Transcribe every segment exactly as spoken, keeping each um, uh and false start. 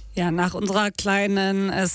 Ja, nach unserer kleinen äh,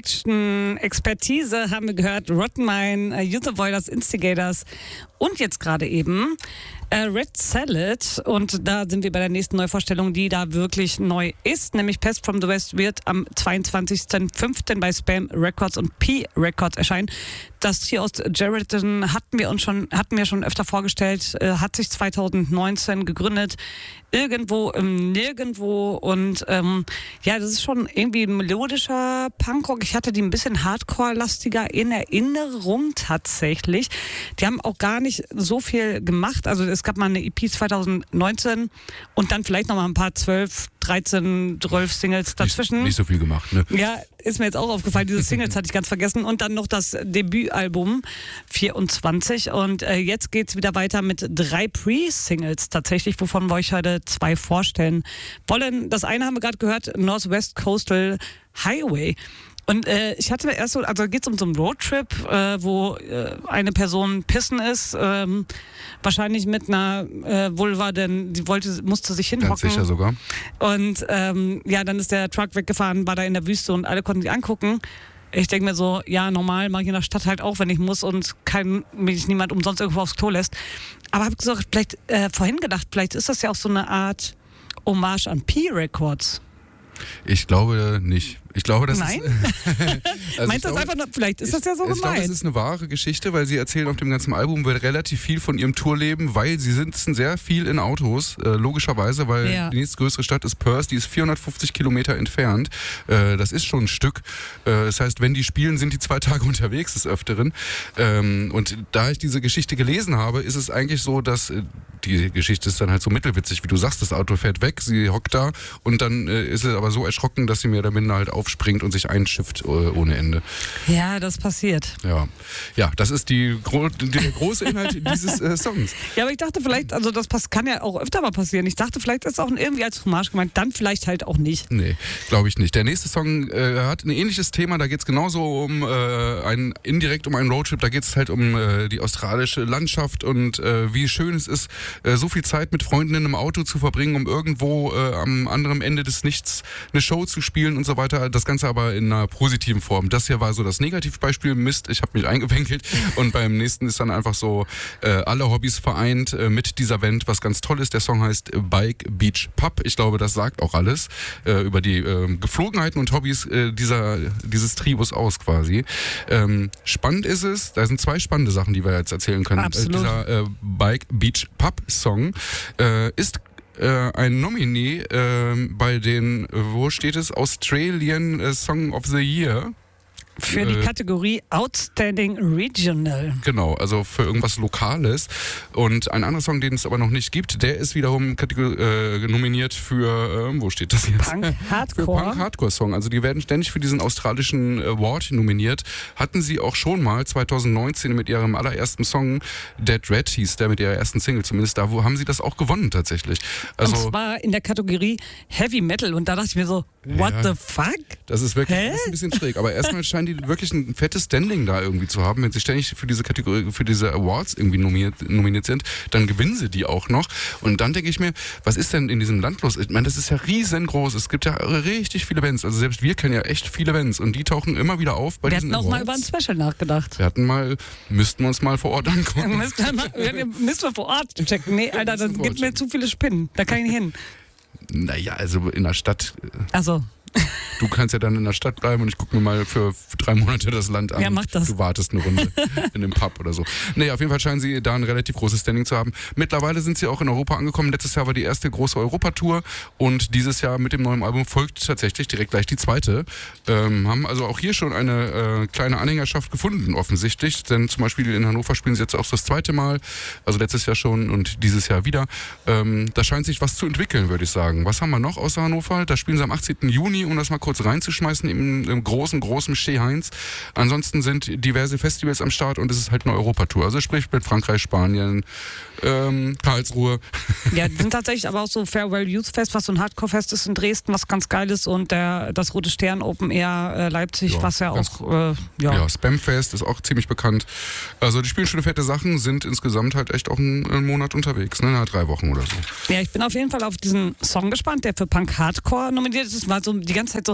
Science-Fiction-Expertise haben wir gehört Rotten Mind, äh, Youth Avoiders, Instigators und jetzt gerade eben äh, Red Salad. Und da sind wir bei der nächsten Neuvorstellung, die da wirklich neu ist, nämlich Pest from the West wird am zweiundzwanzigsten fünften bei Spam Records und P Records erscheinen. Das Trio aus Geraldton hatten wir uns schon, hatten wir schon öfter vorgestellt, äh, hat sich zweitausendneunzehn gegründet, irgendwo im Nirgendwo und ähm, ja, das ist schon irgendwie ein melodischer Punkrock. Ich hatte die ein bisschen Hardcore-lastiger in Erinnerung tatsächlich. Die haben auch gar nicht so viel gemacht, also es gab mal eine E P zweitausendneunzehn und dann vielleicht noch mal ein paar zwölf, dreizehn, zwölf Singles dazwischen. Nicht, nicht so viel gemacht, ne? Ja, ist mir jetzt auch aufgefallen, diese Singles hatte ich ganz vergessen und dann noch das Debütalbum vierundzwanzig und äh, jetzt geht's wieder weiter mit drei Pre-Singles tatsächlich, wovon wir euch heute zwei vorstellen wollen. Das eine haben wir gerade gehört, Northwest Coastal Highway. Und äh, ich hatte erst so, also geht es um so einen Roadtrip, äh, wo äh, eine Person pissen ist, ähm, wahrscheinlich mit einer äh, Vulva, denn die wollte, musste sich hinhocken. Ganz sicher sogar. Und ähm, ja, dann ist der Truck weggefahren, war da in der Wüste und alle konnten sie angucken. Ich denke mir so, ja, normal mache ich in der Stadt halt auch, wenn ich muss und kein, mich niemand umsonst irgendwo aufs Klo lässt. Aber habe gesagt, vielleicht äh, vorhin gedacht, vielleicht ist das ja auch so eine Art Hommage an P Records. Ich glaube nicht. Ich glaube, das Nein? ist... also Meinst du das einfach nur, vielleicht ist das ja so ich, gemeint. Ich glaube, es ist eine wahre Geschichte, weil sie erzählen auf dem ganzen Album relativ viel von ihrem Tourleben, weil sie sitzen sehr viel in Autos, äh, logischerweise, weil ja. die nächstgrößere Stadt ist Perth, die ist vierhundertfünfzig Kilometer entfernt. Äh, das ist schon ein Stück. Äh, das heißt, wenn die spielen, sind die zwei Tage unterwegs des Öfteren. Ähm, und da ich diese Geschichte gelesen habe, ist es eigentlich so, dass äh, die Geschichte ist dann halt so mittelwitzig, wie du sagst, das Auto fährt weg, sie hockt da und dann äh, ist es aber so erschrocken, dass sie mehr oder minder halt aufspringt und sich einschifft äh, ohne Ende. Ja, das passiert. Ja, ja, das ist die, gro der große Inhalt dieses äh, Songs. Ja, aber ich dachte vielleicht, also das kann ja auch öfter mal passieren. Ich dachte, vielleicht ist es auch irgendwie als Hommage gemeint, dann vielleicht halt auch nicht. Nee, glaube ich nicht. Der nächste Song äh, hat ein ähnliches Thema, da geht es genauso um äh, ein, indirekt um einen Roadtrip, da geht es halt um äh, die australische Landschaft und äh, wie schön es ist, äh, so viel Zeit mit Freunden in einem Auto zu verbringen, um irgendwo äh, am anderen Ende des Nichts eine Show zu spielen und so weiter. Das Ganze aber in einer positiven Form. Das hier war so das Negativbeispiel. Mist, ich habe mich eingepenkelt. Und beim nächsten ist dann einfach so äh, alle Hobbys vereint äh, mit dieser Band, was ganz toll ist. Der Song heißt Bike Beach Pub. Ich glaube, das sagt auch alles äh, über die äh, Geflogenheiten und Hobbys äh, dieser, dieses Trios aus quasi. Ähm, spannend ist es, da sind zwei spannende Sachen, die wir jetzt erzählen können. Absolut. Äh, dieser äh, Bike Beach Pub Song äh, ist Äh, ein Nominee äh, bei den, äh, wo steht es, Australian äh, Song of the Year. Für die Kategorie Outstanding Regional. Genau, also für irgendwas Lokales. Und ein anderer Song, den es aber noch nicht gibt, der ist wiederum Kategor- äh, nominiert für, äh, wo steht das jetzt? Punk Hardcore. Für Punk Hardcore Song. Also die werden ständig für diesen australischen Award nominiert. Hatten sie auch schon mal zweitausendneunzehn mit ihrem allerersten Song, Dead Red hieß der, mit ihrer ersten Single zumindest. Da wo haben sie das auch gewonnen tatsächlich. Also, und zwar in der Kategorie Heavy Metal. Und da dachte ich mir so, what ja, the fuck? Das ist wirklich Hä? das ist ein bisschen schräg. Aber erstmal scheinen die wirklich ein fettes Standing da irgendwie zu haben. Wenn sie ständig für diese Kategorie, für diese Awards irgendwie nominiert, nominiert sind, dann gewinnen sie die auch noch. Und dann denke ich mir, was ist denn in diesem Land los? Ich meine, das ist ja riesengroß. Es gibt ja richtig viele Bands. Also selbst wir kennen ja echt viele Bands. Und die tauchen immer wieder auf bei Wir diesen hatten auch Awards. mal über ein Special nachgedacht. Wir hatten mal, müssten wir uns mal vor Ort angucken. Müssen wir, mal, müssen wir vor Ort checken. Nee, Alter, das gibt mir zu viele Spinnen. Da kann ich nicht hin. Naja, also in der Stadt. Also. Du kannst ja dann in der Stadt bleiben und ich gucke mir mal für drei Monate das Land an. Ja, mach das. Du wartest eine Runde in einem Pub oder so. Nee, auf jeden Fall scheinen sie da ein relativ großes Standing zu haben. Mittlerweile sind sie auch in Europa angekommen. Letztes Jahr war die erste große Europatour und dieses Jahr mit dem neuen Album folgt tatsächlich direkt gleich die zweite. Ähm, haben also auch hier schon eine äh, kleine Anhängerschaft gefunden, offensichtlich. Denn zum Beispiel in Hannover spielen sie jetzt auch das zweite Mal. Also letztes Jahr schon und dieses Jahr wieder. Ähm, da scheint sich was zu entwickeln, würde ich sagen. Was haben wir noch außer Hannover? Da spielen sie am achtzehnten Juni, um das mal kurz reinzuschmeißen, im, im großen, großen Steh-Heinz. Ansonsten sind diverse Festivals am Start und es ist halt eine Europatour. Also sprich mit Frankreich, Spanien, ähm, Karlsruhe. Ja, die sind tatsächlich aber auch so Farewell Youth Fest, was so ein Hardcore-Fest ist in Dresden, was ganz geil ist und der, das Rote Stern Open Air äh, Leipzig, Ja, was ja ganz- auch, äh, ja. Ja, Spamfest ist auch ziemlich bekannt. Also die spielen schon fette Sachen, sind insgesamt halt echt auch einen, einen Monat unterwegs, ne? Na, drei Wochen oder so. Ja, ich bin auf jeden Fall auf diesen Song gespannt, der für Punk Hardcore nominiert ist. War so die ganze Zeit so,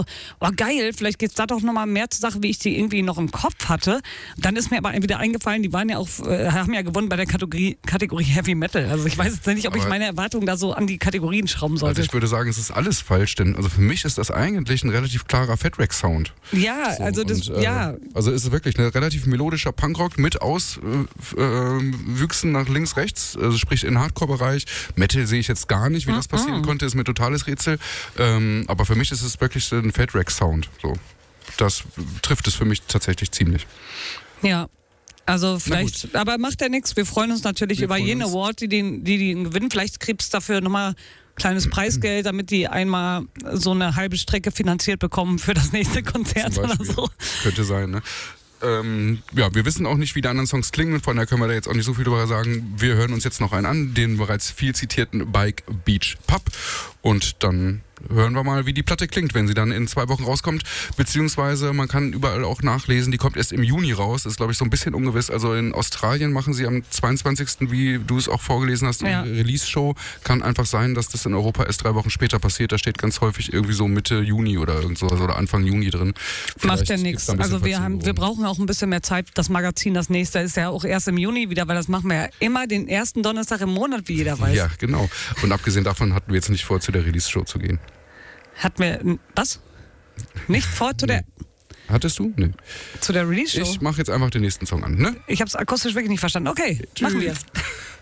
so, oh geil, vielleicht geht's da doch nochmal mehr zur Sache, wie ich die irgendwie noch im Kopf hatte. Dann ist mir aber wieder eingefallen, die waren ja auch, äh, haben ja gewonnen bei der Kategorie, Kategorie Heavy Metal. Also ich weiß jetzt nicht, ob aber ich meine Erwartungen da so an die Kategorien schrauben sollte. Also ich würde sagen, es ist alles falsch, denn also für mich ist das eigentlich ein relativ klarer Fatrack-Sound. Ja, so, also das, und, äh, ja. Also es ist wirklich ein relativ melodischer Punkrock mit Auswüchsen äh, nach links, rechts, also sprich in Hardcore-Bereich. Metal sehe ich jetzt gar nicht, wie das passieren Mhm. konnte, ist mir ein totales Rätsel. Ähm, aber für mich ist es wirklich ein Fatrack-Sound. So. Das trifft es für mich tatsächlich ziemlich. Ja. Also vielleicht, aber macht ja nichts. Wir freuen uns natürlich Wir über freuen jeden uns. Award, die den, die den gewinnen. Vielleicht kriegt es dafür nochmal kleines Preisgeld, damit die einmal so eine halbe Strecke finanziert bekommen für das nächste Konzert Zum oder Beispiel. so. Könnte sein, ne? Ähm, ja, wir wissen auch nicht, wie die anderen Songs klingen, von daher können wir da jetzt auch nicht so viel drüber sagen. Wir hören uns jetzt noch einen an, den bereits viel zitierten Bike Beach Pub, und dann hören wir mal, wie die Platte klingt, wenn sie dann in zwei Wochen rauskommt, beziehungsweise man kann überall auch nachlesen, die kommt erst im Juni raus, das ist glaube ich so ein bisschen ungewiss, also in Australien machen sie am zweiundzwanzigsten, wie du es auch vorgelesen hast, Ja. eine Release-Show, kann einfach sein, dass das in Europa erst drei Wochen später passiert, da steht ganz häufig irgendwie so Mitte Juni oder irgend sowas oder Anfang Juni drin. Macht Vielleicht ja gibt's nichts. da ein bisschen Also wir, haben, wir Verzögerung. brauchen auch ein bisschen mehr Zeit. Das Magazin, das nächste, ist ja auch erst im Juni wieder, weil das machen wir ja immer den ersten Donnerstag im Monat, wie jeder weiß. Ja, genau. Und abgesehen davon hatten wir jetzt nicht vor, zu der Release-Show zu gehen. Hat mir, was? Nicht vor zu der, Hattest du? Nee. zu der Release-Show? Ich mache jetzt einfach den nächsten Song an, ne? Ich habe es akustisch wirklich nicht verstanden. Okay, machen wir. Tschüss.